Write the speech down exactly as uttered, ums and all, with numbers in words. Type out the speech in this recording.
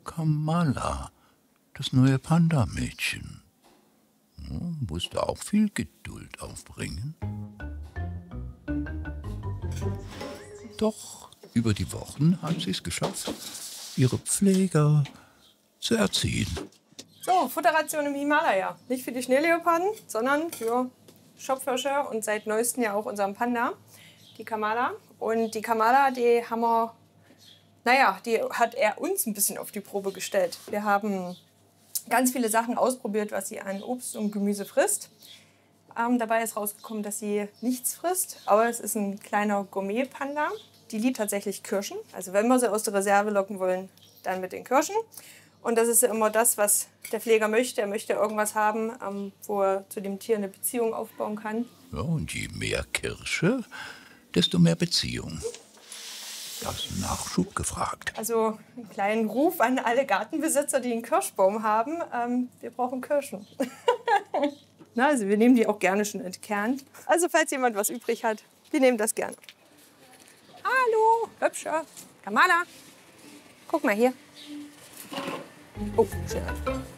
Kamala, das neue Panda-Mädchen. Hm, musste auch viel Geduld aufbringen. Doch über die Wochen hat sie es geschafft, ihre Pfleger zu erziehen. So, Futterration im Himalaya. Nicht für die Schneeleoparden, sondern für Schopfhirsche und seit neuestem ja auch unseren Panda, die Kamala. Und die Kamala, die haben wir, naja, die hat er uns ein bisschen auf die Probe gestellt. Wir haben ganz viele Sachen ausprobiert, was sie an Obst und Gemüse frisst. Ähm, dabei ist rausgekommen, dass sie nichts frisst, aber es ist ein kleiner Gourmet-Panda. Die liebt tatsächlich Kirschen. Also wenn wir sie aus der Reserve locken wollen, dann mit den Kirschen. Und das ist ja immer das, was der Pfleger möchte. Er möchte irgendwas haben, ähm, wo er zu dem Tier eine Beziehung aufbauen kann. Ja, und je mehr Kirsche, desto mehr Beziehung. Da ist Nachschub gefragt. Also einen kleinen Ruf an alle Gartenbesitzer, die einen Kirschbaum haben. Ähm, wir brauchen Kirschen. Na, also wir nehmen die auch gerne schon entkernt. Also falls jemand was übrig hat, wir nehmen das gerne. Hallo, hübscher. Kamala, guck mal hier. Oh, schön.